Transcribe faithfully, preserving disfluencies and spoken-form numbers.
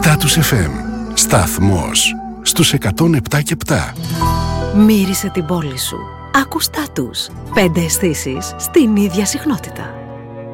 Status εφ εμ. Σταθμός στους εκατόν επτά και επτά. Μύρισε την πόλη σου. Άκου Status. Πέντε αισθήσεις στην ίδια συχνότητα.